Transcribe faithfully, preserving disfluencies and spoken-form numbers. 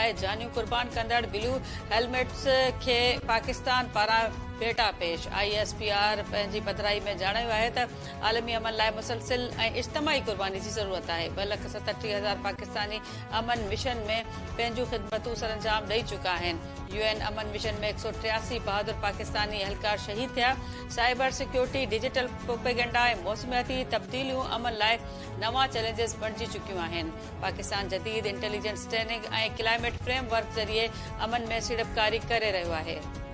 लाइ जानियूं कुर्बान कंदड़ ब्लू हेलमेट्स खे पाकिस्तान पारां बेटा पेश। आई एस पी आर पंहिंजी पधिराई में ॼाणायो आहे त आलमी अमन लाइ मुसलसिल ऐं इज्तमाही कुर्बानी जी ज़रूरत आहे। ॿ लख सतटीह हज़ार पाकिस्तानी अमन मिशन में पंहिंजूं ख़िदमतूं सरअंजाम ॾेई चुका आहिनि। यूएन अमन मिशन में हिकु सौ टियासी बहादुर पाकिस्तानी एहलकार शहीद थिया। साइबर सिक्योरिटी, डिजिटल प्रोपेगेंडा ऐं मौसमियाती तब्दीलियूं अमन लाइ नवां चैलेंजेस बणिजी चुकियूं आहिनि। पाकिस्तान जदीद इंटेलिजेंस ट्रेनिंग ऐं क्लाइमेट फ्रेमवर्क ज़रिए अमन में सीड़पकारी करे रहियो आहे।